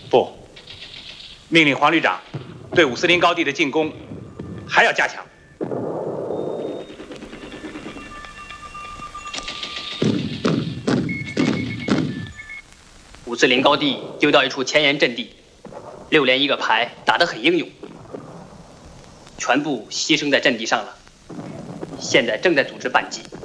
不，命令黄旅长对伍斯林高地的进攻还要加强。 伍斯林高地丢到一处前沿阵地，6连1个排，打得很英勇，全部牺牲在阵地上了。现在正在组织反击。